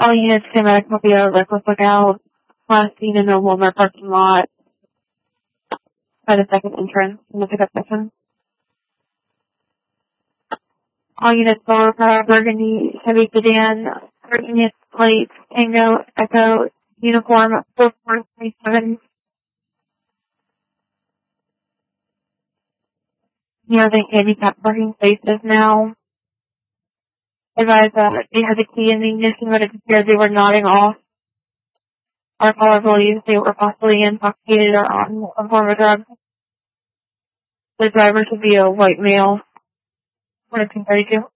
All units came out of Copio, reckless lookout, last seen in the Walmart parking lot by the second entrance in the pickup section. All units lower power, burgundy, heavy sedan, Virginia plates, Tango, Echo, uniform, 4427. Near the handicap parking spaces now. Advise they had the key in the ignition, but it appeared they were nodding off. Our caller believes they were possibly intoxicated or on some form of drug. The driver should be a white male. 1932.